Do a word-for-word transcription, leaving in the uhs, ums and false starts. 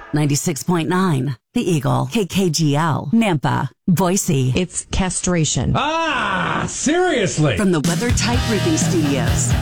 ninety-six point nine, The Eagle, K K G L, Nampa, Boise. It's castration. Ah, seriously? From the WeatherTight Roofing Studios.